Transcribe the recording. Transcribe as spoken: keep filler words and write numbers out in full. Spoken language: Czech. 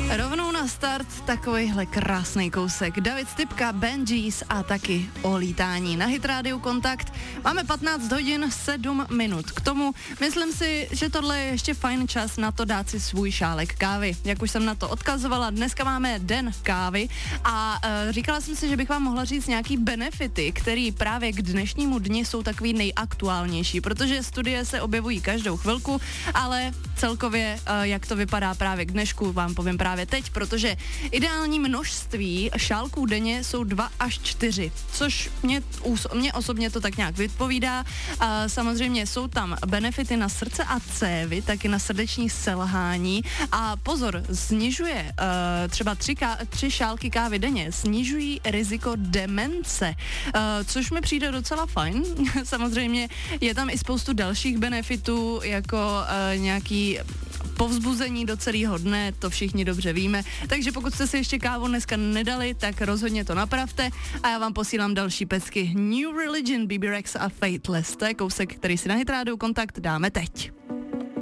Rovnou na start takovýhle krásný kousek. David Stypka, Ben Gees a taky o lítání. Na Hit Radio Kontakt máme patnáct hodin sedm minut. K tomu myslím si, že tohle je ještě fajn čas na to dát si svůj šálek kávy. Jak už jsem na to odkazovala, dneska máme den kávy a e, říkala jsem si, že bych vám mohla říct nějaký benefity, který právě k dnešnímu dni jsou takový nejaktuálnější, protože studie se objevují každou chvilku, ale celkově, e, jak to vypadá právě k dnešku, vám povím právě teď, protože ideální množství šálků denně jsou dva až čtyři, což mě, mě osobně to tak nějak vypovídá. A samozřejmě jsou tam benefity na srdce a cévy, taky na srdeční selhání a pozor, snižuje uh, třeba tři, ká, tři šálky kávy denně, snižují riziko demence, uh, což mi přijde docela fajn. Samozřejmě je tam i spoustu dalších benefitů, jako uh, nějaký povzbuzení do celého dne, to všichni dobře víme. Takže pokud jste si ještě kávu dneska nedali, tak rozhodně to napravte a já vám posílám další pecky. New Religion, B B Rex a Fateless. To je kousek, který si na Hit Radio Kontakt dáme teď.